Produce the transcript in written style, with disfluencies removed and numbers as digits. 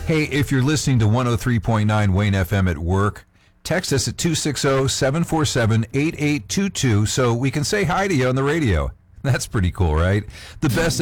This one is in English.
Hey, if you're listening to 103.9 Wayne FM at work, text us at 260-747-8822 so we can say hi to you on the radio. That's pretty cool, right? The best